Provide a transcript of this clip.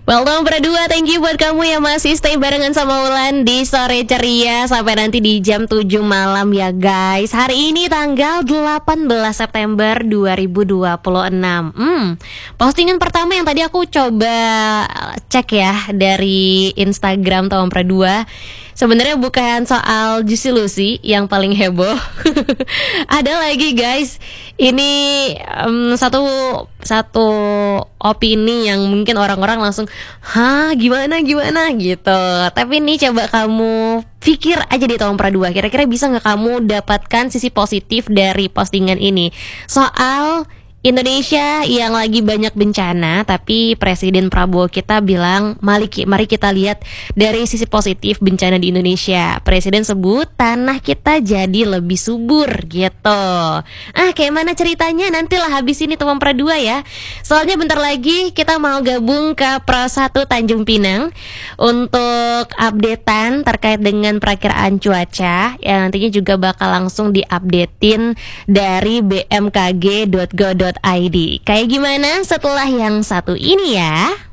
Welcome berdua, thank you buat kamu yang masih stay barengan sama Ulan di Sore Ceria sampai nanti di jam 7 malam ya guys. Hari ini tanggal 18 September 2026. Postingan pertama yang tadi aku coba cek ya dari Instagram Tom Pradua. Sebenarnya bukan soal Juicy Lucy yang paling heboh. Ada lagi guys. Ini satu opini yang mungkin orang-orang langsung, "Hah, gimana gitu." Tapi ini coba kamu pikir aja di Tom Pradua. Kira-kira bisa nggak kamu dapatkan sisi positif dari postingan ini? Soal Indonesia yang lagi banyak bencana, tapi Presiden Prabowo kita bilang, mari kita lihat dari sisi positif bencana di Indonesia. Presiden sebut tanah kita jadi lebih subur gitu. Kayak mana ceritanya? Nantilah habis ini Tom Pradua ya. Soalnya bentar lagi kita mau gabung ke Pro 1 Tanjung Pinang untuk updatean terkait dengan perakiraan cuaca yang nantinya juga bakal langsung diupdatein dari bmkg.go.id. Kayak gimana setelah yang satu ini ya?